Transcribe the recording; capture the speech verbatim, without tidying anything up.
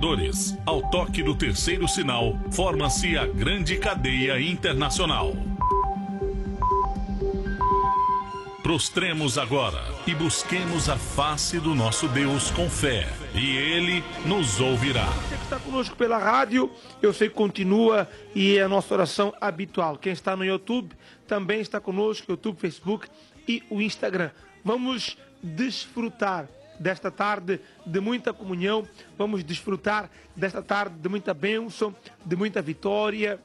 embaixadores. Ao toque do terceiro sinal, forma-se a grande cadeia internacional. Prostremos agora e busquemos a face do nosso Deus com fé, e Ele nos ouvirá. Você que está conosco pela rádio, eu sei que continua e é a nossa oração habitual. Quem está no YouTube também está conosco, YouTube, Facebook e o Instagram. Vamos desfrutar desta tarde de muita comunhão, vamos desfrutar desta tarde de muita bênção, de muita vitória,